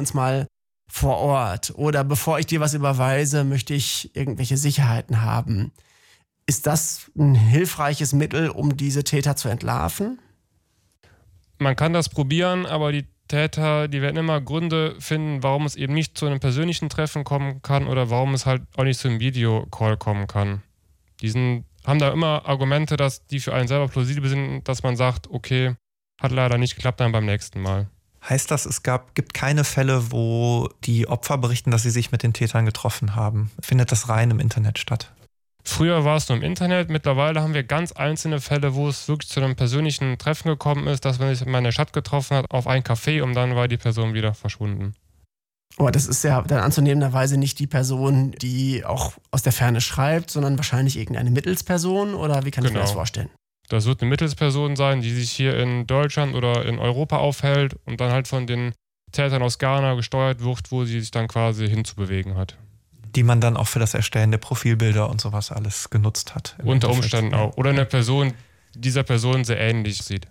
uns mal vor Ort. Oder bevor ich dir was überweise, möchte ich irgendwelche Sicherheiten haben. Ist das ein hilfreiches Mittel, um diese Täter zu entlarven? Man kann das probieren, aber die Täter, die werden immer Gründe finden, warum es eben nicht zu einem persönlichen Treffen kommen kann oder warum es halt auch nicht zu einem Videocall kommen kann. Haben da immer Argumente, dass die für einen selber plausibel sind, dass man sagt, okay, hat leider nicht geklappt, dann beim nächsten Mal. Heißt das, gibt keine Fälle, wo die Opfer berichten, dass sie sich mit den Tätern getroffen haben? Findet das rein im Internet statt? Früher war es nur im Internet, mittlerweile haben wir ganz einzelne Fälle, wo es wirklich zu einem persönlichen Treffen gekommen ist, dass man sich mal in der Stadt getroffen hat, auf ein Café und dann war die Person wieder verschwunden. Aber das ist ja dann anzunehmenderweise nicht die Person, die auch aus der Ferne schreibt, sondern wahrscheinlich irgendeine Mittelsperson, oder wie kann ich mir das vorstellen? Das wird eine Mittelsperson sein, die sich hier in Deutschland oder in Europa aufhält und dann halt von den Tätern aus Ghana gesteuert wird, wo sie sich dann quasi hinzubewegen hat. Die man dann auch für das Erstellen der Profilbilder und sowas alles genutzt hat. Unter Umständen auch. Oder eine Person, die dieser Person sehr ähnlich sieht.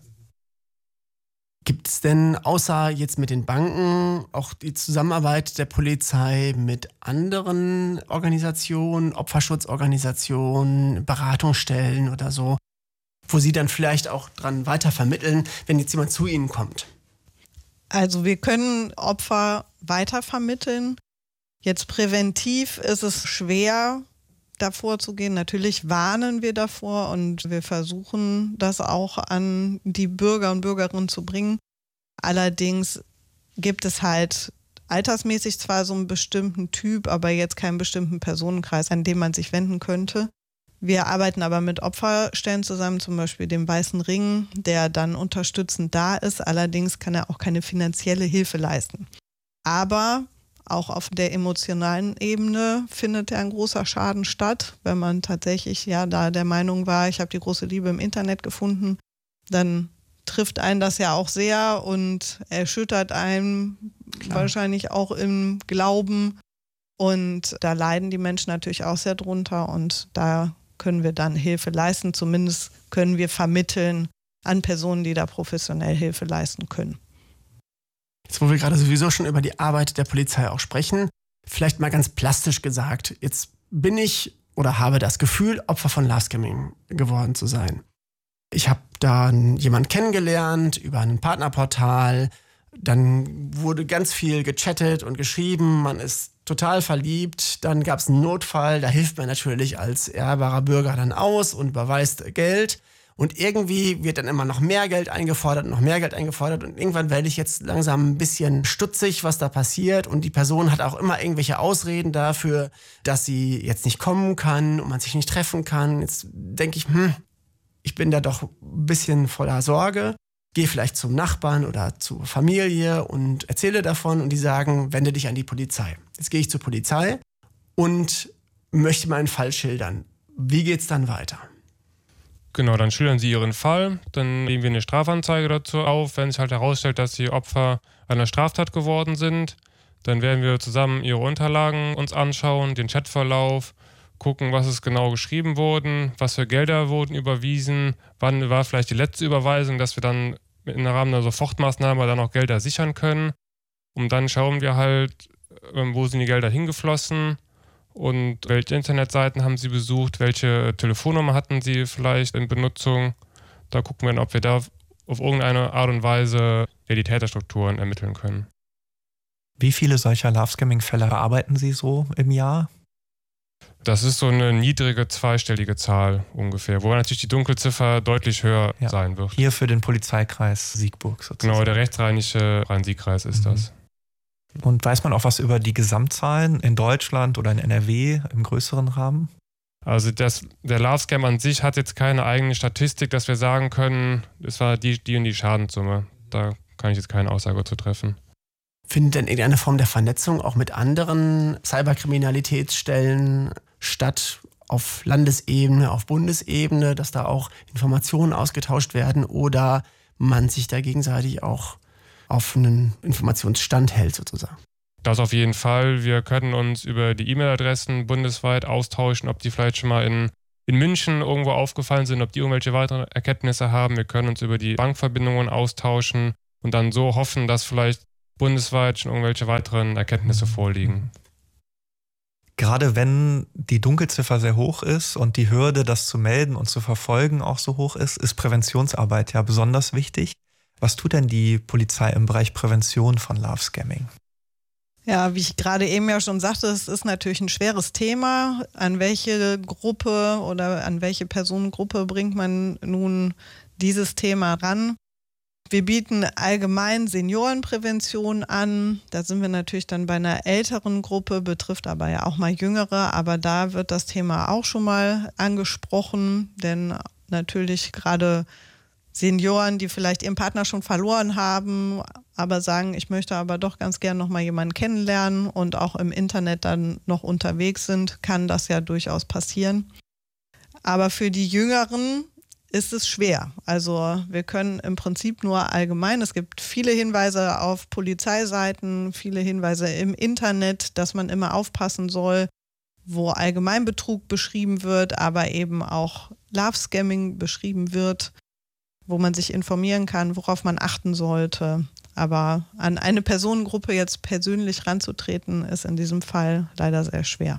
Gibt es denn außer jetzt mit den Banken auch die Zusammenarbeit der Polizei mit anderen Organisationen, Opferschutzorganisationen, Beratungsstellen oder so, wo Sie dann vielleicht auch dran weiter vermitteln, wenn jetzt jemand zu Ihnen kommt? Also wir können Opfer weitervermitteln. Jetzt präventiv ist es schwer, davor zu gehen. Natürlich warnen wir davor und wir versuchen, das auch an die Bürger und Bürgerinnen zu bringen. Allerdings gibt es halt altersmäßig zwar so einen bestimmten Typ, aber jetzt keinen bestimmten Personenkreis, an den man sich wenden könnte. Wir arbeiten aber mit Opferstellen zusammen, zum Beispiel dem Weißen Ring, der dann unterstützend da ist. Allerdings kann er auch keine finanzielle Hilfe leisten. Aber auch auf der emotionalen Ebene findet ja ein großer Schaden statt. Wenn man tatsächlich da der Meinung war, ich habe die große Liebe im Internet gefunden, dann trifft einen das ja auch sehr und erschüttert einen wahrscheinlich auch im Glauben. Und da leiden die Menschen natürlich auch sehr drunter und da können wir dann Hilfe leisten. Zumindest können wir vermitteln an Personen, die da professionell Hilfe leisten können. Jetzt, wo wir gerade sowieso schon über die Arbeit der Polizei auch sprechen, vielleicht mal ganz plastisch gesagt, jetzt bin ich oder habe das Gefühl, Opfer von Love-Scamming geworden zu sein. Ich habe da jemanden kennengelernt über ein Partnerportal, dann wurde ganz viel gechattet und geschrieben, man ist total verliebt, dann gab es einen Notfall, da hilft man natürlich als ehrbarer Bürger dann aus und überweist Geld. Und irgendwie wird dann immer noch mehr Geld eingefordert und irgendwann werde ich jetzt langsam ein bisschen stutzig, was da passiert, und die Person hat auch immer irgendwelche Ausreden dafür, dass sie jetzt nicht kommen kann und man sich nicht treffen kann. Jetzt denke ich, ich bin da doch ein bisschen voller Sorge, gehe vielleicht zum Nachbarn oder zur Familie und erzähle davon und die sagen, wende dich an die Polizei. Jetzt gehe ich zur Polizei und möchte meinen Fall schildern. Wie geht's dann weiter? Genau, dann schildern sie ihren Fall, dann nehmen wir eine Strafanzeige dazu auf. Wenn sich halt herausstellt, dass sie Opfer einer Straftat geworden sind, dann werden wir zusammen ihre Unterlagen uns anschauen, den Chatverlauf, gucken, was ist genau geschrieben worden, was für Gelder wurden überwiesen, wann war vielleicht die letzte Überweisung, dass wir dann im Rahmen einer Sofortmaßnahme dann auch Gelder sichern können. Und dann schauen wir halt, wo sind die Gelder hingeflossen und welche Internetseiten haben sie besucht, welche Telefonnummer hatten sie vielleicht in Benutzung. Da gucken wir dann, ob wir da auf irgendeine Art und Weise die Täterstrukturen ermitteln können. Wie viele solcher Love-Scamming-Fälle bearbeiten Sie so im Jahr? Das ist so eine niedrige zweistellige Zahl ungefähr, wo natürlich die Dunkelziffer deutlich höher sein wird. Hier für den Polizeikreis Siegburg sozusagen. Genau, der rechtsrheinische Rhein-Sieg-Kreis ist das. Und weiß man auch was über die Gesamtzahlen in Deutschland oder in NRW im größeren Rahmen? Also der Love-Scam an sich hat jetzt keine eigene Statistik, dass wir sagen können, es war die und die Schadenssumme. Da kann ich jetzt keine Aussage zu treffen. Findet denn irgendeine Form der Vernetzung auch mit anderen Cyberkriminalitätsstellen statt, auf Landesebene, auf Bundesebene, dass da auch Informationen ausgetauscht werden oder man sich da gegenseitig auch auf einen Informationsstand hält sozusagen? Das auf jeden Fall. Wir können uns über die E-Mail-Adressen bundesweit austauschen, ob die vielleicht schon mal in München irgendwo aufgefallen sind, ob die irgendwelche weiteren Erkenntnisse haben. Wir können uns über die Bankverbindungen austauschen und dann so hoffen, dass vielleicht bundesweit schon irgendwelche weiteren Erkenntnisse vorliegen. Gerade wenn die Dunkelziffer sehr hoch ist und die Hürde, das zu melden und zu verfolgen, auch so hoch ist Präventionsarbeit ja besonders wichtig. Was tut denn die Polizei im Bereich Prävention von Love-Scamming? Ja, wie ich gerade eben ja schon sagte, es ist natürlich ein schweres Thema. An welche Gruppe oder an welche Personengruppe bringt man nun dieses Thema ran? Wir bieten allgemein Seniorenprävention an. Da sind wir natürlich dann bei einer älteren Gruppe, betrifft aber ja auch mal jüngere. Aber da wird das Thema auch schon mal angesprochen, denn natürlich gerade Senioren, die vielleicht ihren Partner schon verloren haben, aber sagen, ich möchte aber doch ganz gern noch mal jemanden kennenlernen und auch im Internet dann noch unterwegs sind, kann das ja durchaus passieren. Aber für die Jüngeren ist es schwer. Also wir können im Prinzip nur allgemein, es gibt viele Hinweise auf Polizeiseiten, viele Hinweise im Internet, dass man immer aufpassen soll, wo Allgemeinbetrug beschrieben wird, aber eben auch Love-Scamming beschrieben wird, wo man sich informieren kann, worauf man achten sollte. Aber an eine Personengruppe jetzt persönlich ranzutreten, ist in diesem Fall leider sehr schwer.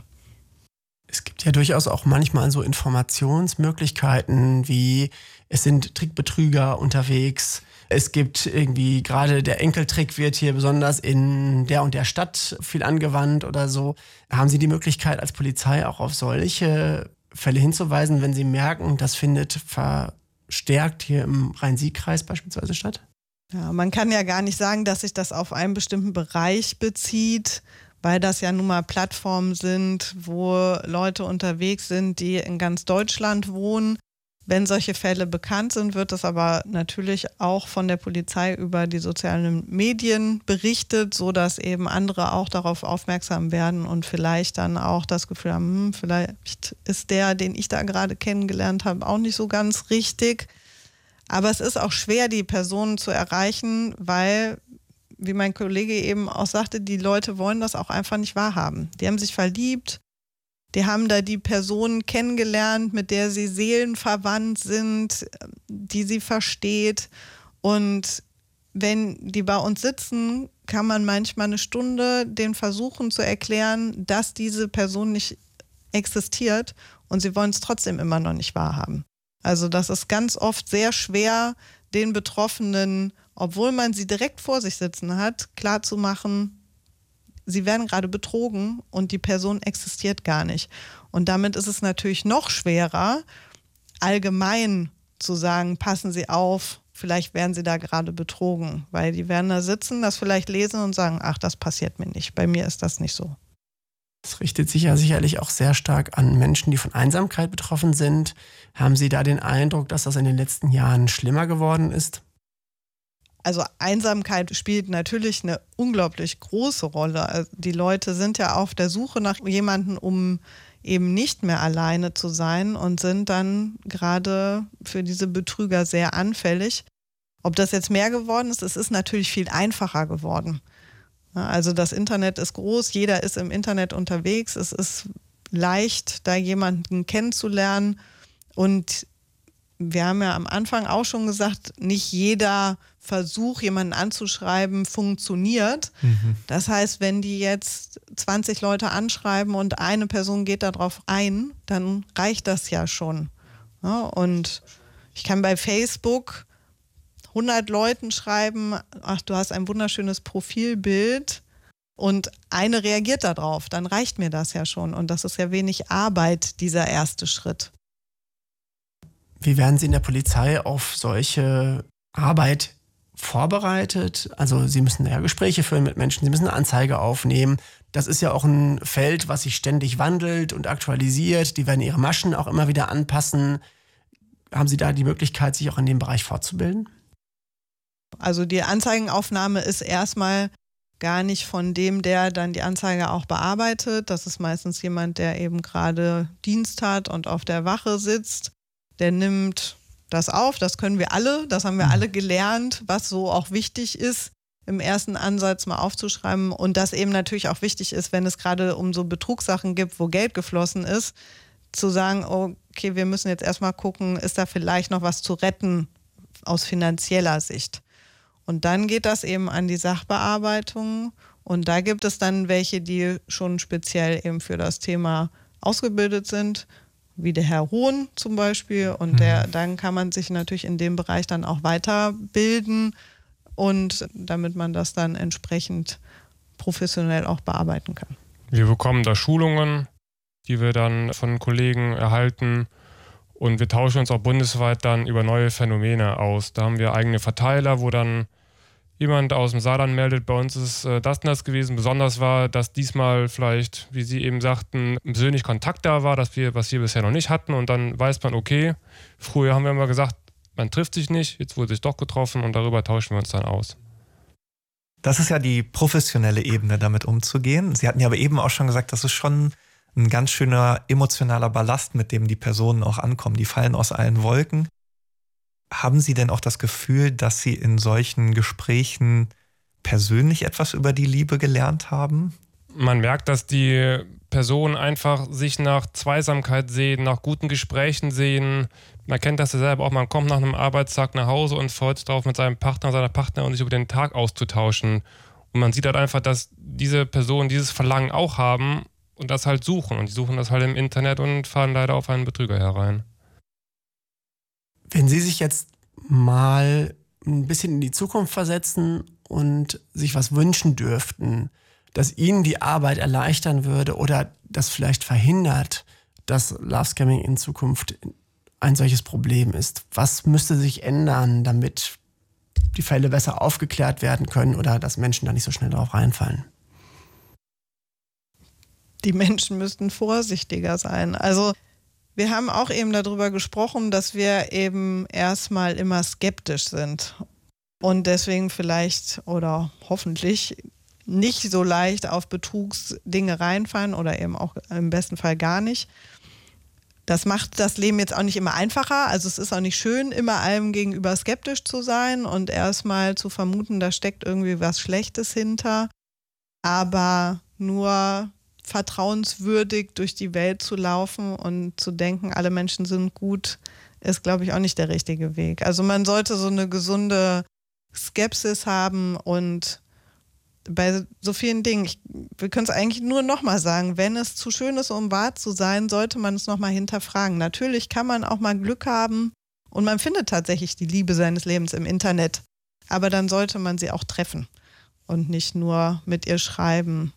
Es gibt ja durchaus auch manchmal so Informationsmöglichkeiten, wie es sind Trickbetrüger unterwegs. Es gibt irgendwie, gerade der Enkeltrick wird hier besonders in der und der Stadt viel angewandt oder so. Haben Sie die Möglichkeit als Polizei auch auf solche Fälle hinzuweisen, wenn Sie merken, das findet verstärkt hier im Rhein-Sieg-Kreis beispielsweise statt? Ja, man kann ja gar nicht sagen, dass sich das auf einen bestimmten Bereich bezieht, weil das ja nun mal Plattformen sind, wo Leute unterwegs sind, die in ganz Deutschland wohnen. Wenn solche Fälle bekannt sind, wird das aber natürlich auch von der Polizei über die sozialen Medien berichtet, sodass eben andere auch darauf aufmerksam werden und vielleicht dann auch das Gefühl haben, vielleicht ist der, den ich da gerade kennengelernt habe, auch nicht so ganz richtig. Aber es ist auch schwer, die Personen zu erreichen, weil, wie mein Kollege eben auch sagte, die Leute wollen das auch einfach nicht wahrhaben. Die haben sich verliebt, die haben da die Person kennengelernt, mit der sie seelenverwandt sind, die sie versteht. Und wenn die bei uns sitzen, kann man manchmal eine Stunde denen versuchen zu erklären, dass diese Person nicht existiert und sie wollen es trotzdem immer noch nicht wahrhaben. Also das ist ganz oft sehr schwer, den Betroffenen, obwohl man sie direkt vor sich sitzen hat, klarzumachen, sie werden gerade betrogen und die Person existiert gar nicht. Und damit ist es natürlich noch schwerer, allgemein zu sagen, passen Sie auf, vielleicht werden Sie da gerade betrogen. Weil die werden da sitzen, das vielleicht lesen und sagen, ach, das passiert mir nicht, bei mir ist das nicht so. Das richtet sich ja sicherlich auch sehr stark an Menschen, die von Einsamkeit betroffen sind. Haben Sie da den Eindruck, dass das in den letzten Jahren schlimmer geworden ist? Also Einsamkeit spielt natürlich eine unglaublich große Rolle. Also die Leute sind ja auf der Suche nach jemandem, um eben nicht mehr alleine zu sein und sind dann gerade für diese Betrüger sehr anfällig. Ob das jetzt mehr geworden ist, es ist natürlich viel einfacher geworden. Also das Internet ist groß, jeder ist im Internet unterwegs, es ist leicht, da jemanden kennenzulernen und wir haben ja am Anfang auch schon gesagt, nicht jeder Versuch, jemanden anzuschreiben, funktioniert. Das heißt, wenn die jetzt 20 Leute anschreiben und eine Person geht darauf ein, dann reicht das ja schon. Ja, und ich kann bei Facebook 100 Leuten schreiben, ach, du hast ein wunderschönes Profilbild und eine reagiert darauf, dann reicht mir das ja schon. Und das ist ja wenig Arbeit, dieser erste Schritt. Wie werden Sie in der Polizei auf solche Arbeit vorbereitet? Also Sie müssen ja Gespräche führen mit Menschen, Sie müssen eine Anzeige aufnehmen. Das ist ja auch ein Feld, was sich ständig wandelt und aktualisiert. Die werden ihre Maschen auch immer wieder anpassen. Haben Sie da die Möglichkeit, sich auch in dem Bereich fortzubilden? Also die Anzeigenaufnahme ist erstmal gar nicht von dem, der dann die Anzeige auch bearbeitet. Das ist meistens jemand, der eben gerade Dienst hat und auf der Wache sitzt. Der nimmt das auf, das können wir alle, das haben wir alle gelernt, was so auch wichtig ist, im ersten Ansatz mal aufzuschreiben und das eben natürlich auch wichtig ist, wenn es gerade um so Betrugssachen gibt, wo Geld geflossen ist, zu sagen, okay, wir müssen jetzt erstmal gucken, ist da vielleicht noch was zu retten aus finanzieller Sicht. Und dann geht das eben an die Sachbearbeitung. Und da gibt es dann welche, die schon speziell eben für das Thema ausgebildet sind, wie der Herr Hohn zum Beispiel. Und dann kann man sich natürlich in dem Bereich dann auch weiterbilden und damit man das dann entsprechend professionell auch bearbeiten kann. Wir bekommen da Schulungen, die wir dann von Kollegen erhalten. Und wir tauschen uns auch bundesweit dann über neue Phänomene aus. Da haben wir eigene Verteiler, wo dann jemand aus dem Saarland meldet, bei uns ist das und das gewesen. Besonders war, dass diesmal vielleicht, wie Sie eben sagten, persönlich Kontakt da war, was wir bisher noch nicht hatten. Und dann weiß man, okay, früher haben wir immer gesagt, man trifft sich nicht, jetzt wurde sich doch getroffen und darüber tauschen wir uns dann aus. Das ist ja die professionelle Ebene, damit umzugehen. Sie hatten ja aber eben auch schon gesagt, das ist schon ein ganz schöner emotionaler Ballast, mit dem die Personen auch ankommen. Die fallen aus allen Wolken. Haben Sie denn auch das Gefühl, dass Sie in solchen Gesprächen persönlich etwas über die Liebe gelernt haben? Man merkt, dass die Personen einfach sich nach Zweisamkeit sehen, nach guten Gesprächen sehen. Man kennt das ja selber auch, man kommt nach einem Arbeitstag nach Hause und freut sich darauf, mit seinem Partner, seiner Partnerin sich über den Tag auszutauschen. Und man sieht halt einfach, dass diese Personen dieses Verlangen auch haben und das halt suchen. Und die suchen das halt im Internet und fahren leider auf einen Betrüger herein. Wenn Sie sich jetzt mal ein bisschen in die Zukunft versetzen und sich was wünschen dürften, das Ihnen die Arbeit erleichtern würde oder das vielleicht verhindert, dass Love Scamming in Zukunft ein solches Problem ist. Was müsste sich ändern, damit die Fälle besser aufgeklärt werden können oder dass Menschen da nicht so schnell drauf reinfallen? Die Menschen müssten vorsichtiger sein. Also wir haben auch eben darüber gesprochen, dass wir eben erstmal immer skeptisch sind und deswegen vielleicht oder hoffentlich nicht so leicht auf Betrugsdinge reinfallen oder eben auch im besten Fall gar nicht. Das macht das Leben jetzt auch nicht immer einfacher. Also es ist auch nicht schön, immer allem gegenüber skeptisch zu sein und erstmal zu vermuten, da steckt irgendwie was Schlechtes hinter. Aber nur vertrauenswürdig durch die Welt zu laufen und zu denken, alle Menschen sind gut, ist, glaube ich, auch nicht der richtige Weg. Also man sollte so eine gesunde Skepsis haben und bei so vielen Dingen, wir können es eigentlich nur nochmal sagen, wenn es zu schön ist, um wahr zu sein, sollte man es nochmal hinterfragen. Natürlich kann man auch mal Glück haben und man findet tatsächlich die Liebe seines Lebens im Internet, aber dann sollte man sie auch treffen und nicht nur mit ihr schreiben.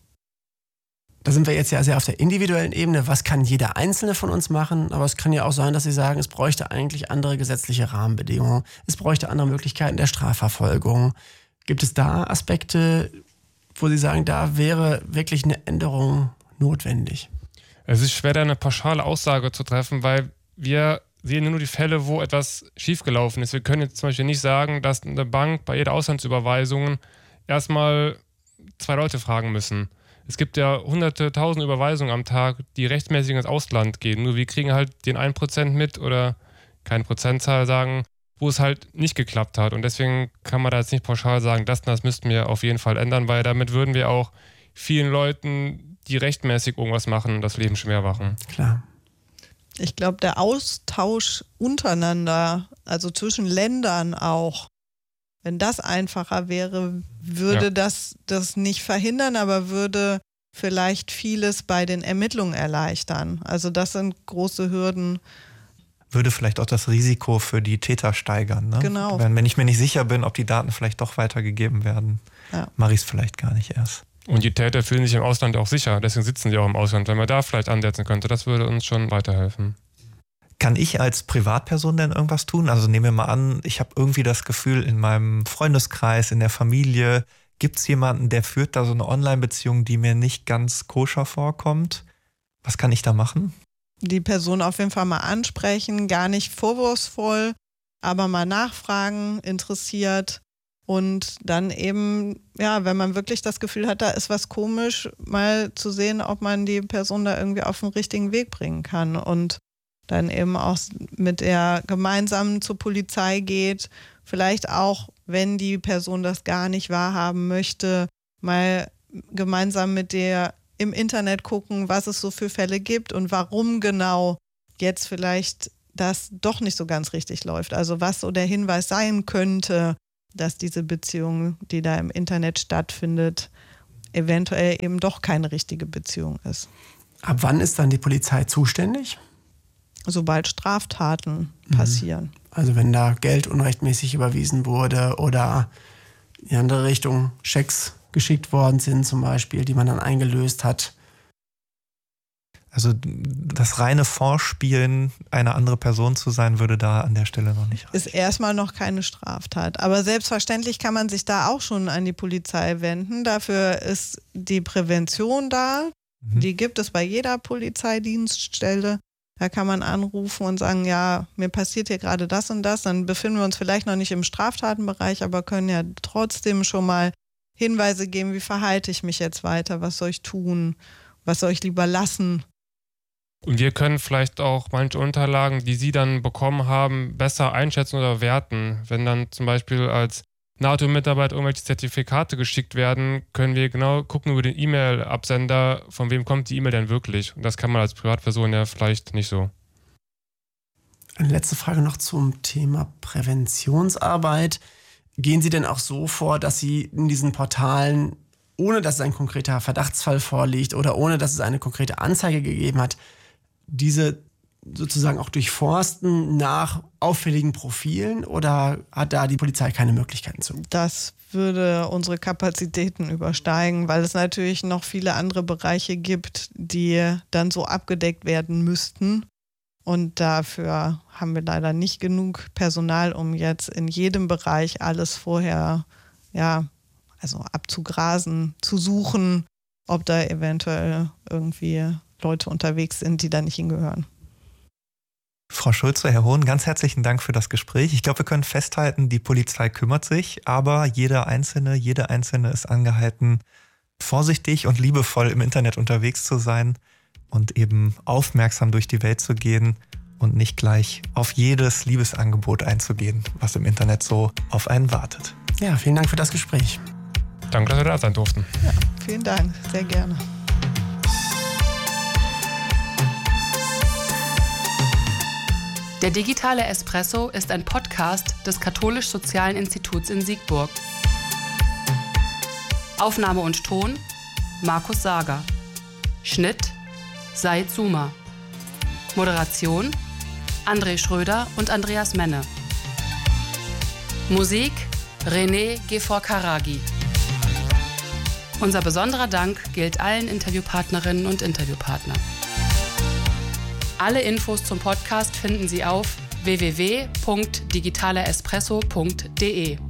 Da sind wir jetzt ja sehr auf der individuellen Ebene. Was kann jeder Einzelne von uns machen? Aber es kann ja auch sein, dass Sie sagen, es bräuchte eigentlich andere gesetzliche Rahmenbedingungen. Es bräuchte andere Möglichkeiten der Strafverfolgung. Gibt es da Aspekte, wo Sie sagen, da wäre wirklich eine Änderung notwendig? Es ist schwer, da eine pauschale Aussage zu treffen, weil wir sehen nur die Fälle, wo etwas schiefgelaufen ist. Wir können jetzt zum Beispiel nicht sagen, dass eine Bank bei jeder Auslandsüberweisung erstmal 2 Leute fragen müssen. Es gibt ja hunderte, tausende Überweisungen am Tag, die rechtmäßig ins Ausland gehen. Nur wir kriegen halt den 1% mit oder keine Prozentzahl sagen, wo es halt nicht geklappt hat. Und deswegen kann man da jetzt nicht pauschal sagen, das müssten wir auf jeden Fall ändern, weil damit würden wir auch vielen Leuten, die rechtmäßig irgendwas machen, das Leben schwer machen. Klar. Ich glaube, der Austausch untereinander, also zwischen Ländern auch, wenn das einfacher wäre, würde das nicht verhindern, aber würde vielleicht vieles bei den Ermittlungen erleichtern. Also das sind große Hürden. Würde vielleicht auch das Risiko für die Täter steigern. Ne? Genau. Wenn ich mir nicht sicher bin, ob die Daten vielleicht doch weitergegeben werden, mache ich es vielleicht gar nicht erst. Und die Täter fühlen sich im Ausland auch sicher, deswegen sitzen sie auch im Ausland. Wenn man da vielleicht ansetzen könnte, das würde uns schon weiterhelfen. Kann ich als Privatperson denn irgendwas tun? Also nehmen wir mal an, ich habe irgendwie das Gefühl, in meinem Freundeskreis, in der Familie, gibt es jemanden, der führt da so eine Online-Beziehung, die mir nicht ganz koscher vorkommt? Was kann ich da machen? Die Person auf jeden Fall mal ansprechen, gar nicht vorwurfsvoll, aber mal nachfragen, interessiert und dann eben, wenn man wirklich das Gefühl hat, da ist was komisch, mal zu sehen, ob man die Person da irgendwie auf den richtigen Weg bringen kann und dann eben auch mit der gemeinsam zur Polizei geht, vielleicht auch, wenn die Person das gar nicht wahrhaben möchte, mal gemeinsam mit der im Internet gucken, was es so für Fälle gibt und warum genau jetzt vielleicht das doch nicht so ganz richtig läuft. Also was so der Hinweis sein könnte, dass diese Beziehung, die da im Internet stattfindet, eventuell eben doch keine richtige Beziehung ist. Ab wann ist dann die Polizei zuständig? Sobald Straftaten passieren. Also wenn da Geld unrechtmäßig überwiesen wurde oder in die andere Richtung Schecks geschickt worden sind zum Beispiel, die man dann eingelöst hat. Also das reine Vorspielen, eine andere Person zu sein, würde da an der Stelle noch nicht reichen. Ist erstmal noch keine Straftat. Aber selbstverständlich kann man sich da auch schon an die Polizei wenden. Dafür ist die Prävention da. Die gibt es bei jeder Polizeidienststelle. Da kann man anrufen und sagen, ja, mir passiert hier gerade das und das. Dann befinden wir uns vielleicht noch nicht im Straftatenbereich, aber können ja trotzdem schon mal Hinweise geben, wie verhalte ich mich jetzt weiter, was soll ich tun, was soll ich lieber lassen. Und wir können vielleicht auch manche Unterlagen, die Sie dann bekommen haben, besser einschätzen oder werten. Wenn dann zum Beispiel als NATO-Mitarbeiter irgendwelche Zertifikate geschickt werden, können wir genau gucken über den E-Mail-Absender, von wem kommt die E-Mail denn wirklich. Und das kann man als Privatperson ja vielleicht nicht so. Eine letzte Frage noch zum Thema Präventionsarbeit. Gehen Sie denn auch so vor, dass Sie in diesen Portalen, ohne dass es ein konkreter Verdachtsfall vorliegt oder ohne dass es eine konkrete Anzeige gegeben hat, diese sozusagen auch durchforsten nach auffälligen Profilen, oder hat da die Polizei keine Möglichkeiten zu? Das würde unsere Kapazitäten übersteigen, weil es natürlich noch viele andere Bereiche gibt, die dann so abgedeckt werden müssten. Und dafür haben wir leider nicht genug Personal, um jetzt in jedem Bereich alles vorher, abzugrasen, zu suchen, ob da eventuell irgendwie Leute unterwegs sind, die da nicht hingehören. Frau Schulze, Herr Hohn, ganz herzlichen Dank für das Gespräch. Ich glaube, wir können festhalten, die Polizei kümmert sich, aber jede Einzelne ist angehalten, vorsichtig und liebevoll im Internet unterwegs zu sein und eben aufmerksam durch die Welt zu gehen und nicht gleich auf jedes Liebesangebot einzugehen, was im Internet so auf einen wartet. Ja, vielen Dank für das Gespräch. Danke, dass wir da sein durften. Ja, vielen Dank, sehr gerne. Der Digitale Espresso ist ein Podcast des Katholisch-Sozialen Instituts in Siegburg. Aufnahme und Ton: Markus Sager. Schnitt: Said Suma. Moderation: André Schröder und Andreas Menne. Musik: René Gefor-Karagi. Unser besonderer Dank gilt allen Interviewpartnerinnen und Interviewpartnern. Alle Infos zum Podcast finden Sie auf www.digitalerespresso.de.